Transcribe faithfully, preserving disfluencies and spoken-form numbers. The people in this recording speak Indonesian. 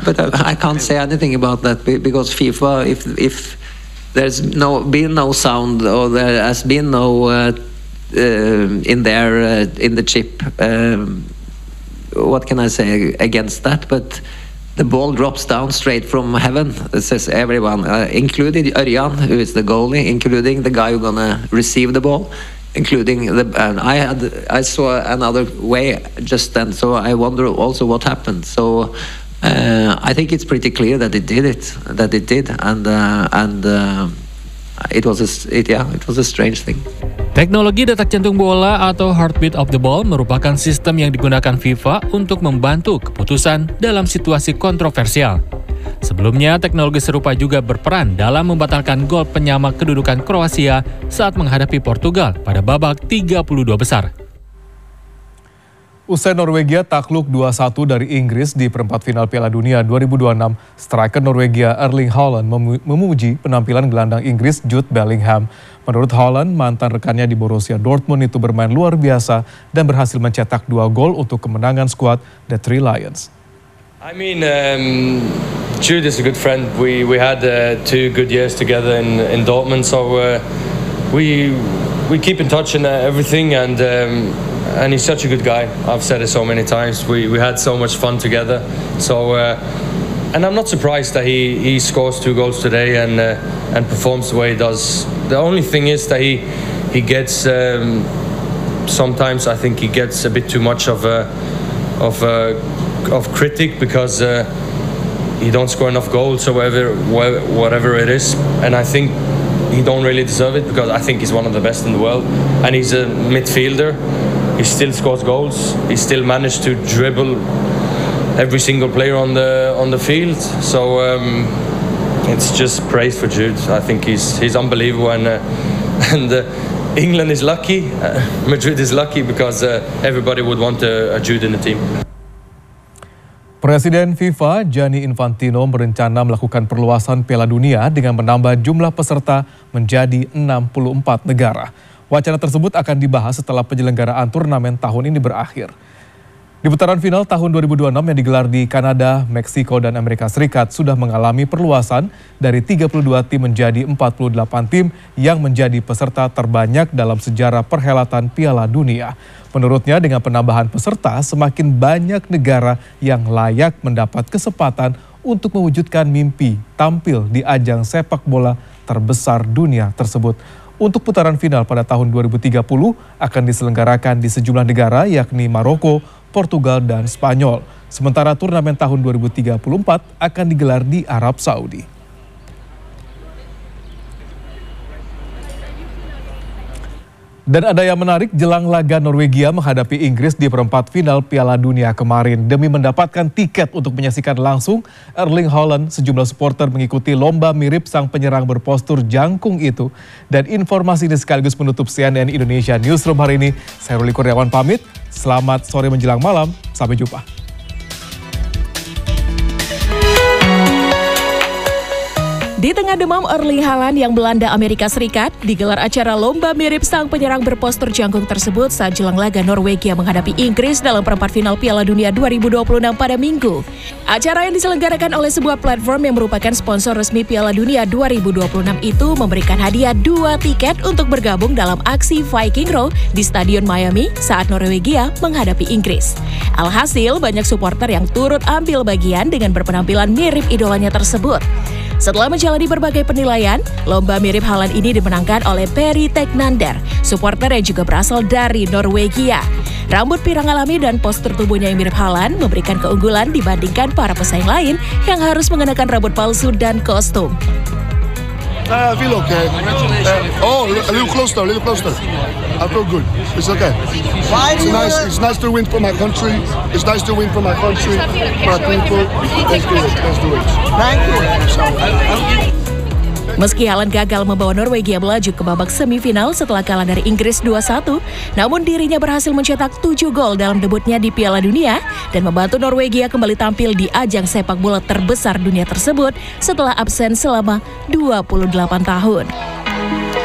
but I, I can't say anything about that because FIFA, if if there's no been no sound or there has been no uh, uh, in there uh, in the chip, um, what can I say against that? But the ball drops down straight from heaven. It says everyone, uh, including Örjan, who is the goalie, including the guy who's gonna receive the ball, including the. And I had, I saw another way just then, so I wonder also what happened. So uh, I think it's pretty clear that it did it, that it did, and uh, and uh, it was a, it, yeah, it was a strange thing. Teknologi detak jantung bola atau heartbeat of the ball merupakan sistem yang digunakan FIFA untuk membantu keputusan dalam situasi kontroversial. Sebelumnya, teknologi serupa juga berperan dalam membatalkan gol penyama kedudukan Kroasia saat menghadapi Portugal pada babak tiga puluh dua besar. Usai Norwegia takluk dua satu dari Inggris di perempat final Piala Dunia dua ribu dua puluh enam, striker Norwegia Erling Haaland memuji penampilan gelandang Inggris Jude Bellingham. Menurut Haaland, mantan rekannya di Borussia Dortmund itu bermain luar biasa dan berhasil mencetak dua gol untuk kemenangan skuad The Three Lions. I mean, um, Jude is a good friend. We we had uh, two good years together in in Dortmund, so uh, we we keep in touch and uh, everything, and um, and he's such a good guy. I've said it so many times. We we had so much fun together. So, uh, and I'm not surprised that he he scores two goals today and uh, and performs the way he does. The only thing is that he he gets um, sometimes I think he gets a bit too much of a of a of critic because uh, he don't score enough goals or whatever whatever it is, and I think he don't really deserve it because I think he's one of the best in the world, and he's a midfielder. He still scores goals. He still managed to dribble every single player on the on the field. So um, it's just praise for Jude. I think he's he's unbelievable, and uh, and uh, England is lucky. Uh, Madrid is lucky because uh, everybody would want a, a Jude in the team. Presiden FIFA Gianni Infantino berencana melakukan perluasan Piala Dunia dengan menambah jumlah peserta menjadi enam puluh empat negara. Wacana tersebut akan dibahas setelah penyelenggaraan turnamen tahun ini berakhir. Di putaran final tahun dua ribu dua puluh enam yang digelar di Kanada, Meksiko, dan Amerika Serikat sudah mengalami perluasan dari tiga puluh dua tim menjadi empat puluh delapan tim yang menjadi peserta terbanyak dalam sejarah perhelatan Piala Dunia. Menurutnya dengan penambahan peserta, semakin banyak negara yang layak mendapat kesempatan untuk mewujudkan mimpi tampil di ajang sepak bola terbesar dunia tersebut. Untuk putaran final pada tahun dua ribu tiga puluh akan diselenggarakan di sejumlah negara yakni Maroko, Portugal, dan Spanyol. Sementara turnamen tahun dua ribu tiga puluh empat akan digelar di Arab Saudi. Dan ada yang menarik, jelang laga Norwegia menghadapi Inggris di perempat final Piala Dunia kemarin. Demi mendapatkan tiket untuk menyaksikan langsung, Erling Haaland, sejumlah supporter mengikuti lomba mirip sang penyerang berpostur jangkung itu. Dan informasi ini sekaligus menutup C N N Indonesia Newsroom hari ini. Saya Ruli Kurniawan pamit, selamat sore menjelang malam, sampai jumpa. Di tengah demam Erling Haaland yang melanda Amerika Serikat, digelar acara lomba mirip sang penyerang berpostur jangkung tersebut saat jelang laga Norwegia menghadapi Inggris dalam perempat final Piala Dunia dua ribu dua puluh enam pada Minggu. Acara yang diselenggarakan oleh sebuah platform yang merupakan sponsor resmi Piala Dunia dua ribu dua puluh enam itu memberikan hadiah dua tiket untuk bergabung dalam aksi Viking Row di Stadion Miami saat Norwegia menghadapi Inggris. Alhasil, banyak supporter yang turut ambil bagian dengan berpenampilan mirip idolanya tersebut. Setelah menjalani berbagai penilaian, lomba mirip Haaland ini dimenangkan oleh Perry Tegnander, supporter yang juga berasal dari Norwegia. Rambut pirang alami dan postur tubuhnya yang mirip Haaland memberikan keunggulan dibandingkan para pesaing lain yang harus mengenakan rambut palsu dan kostum. Uh, I feel okay. Uh, oh, a little closer, a little closer. I feel good. It's okay. It's nice. It's nice to win for my country. It's nice to win for my country, my people. Let's do it. Let's do it. Thank you. Meski Haaland gagal membawa Norwegia melaju ke babak semifinal setelah kalah dari Inggris dua satu, namun dirinya berhasil mencetak tujuh gol dalam debutnya di Piala Dunia dan membantu Norwegia kembali tampil di ajang sepak bola terbesar dunia tersebut setelah absen selama dua puluh delapan tahun.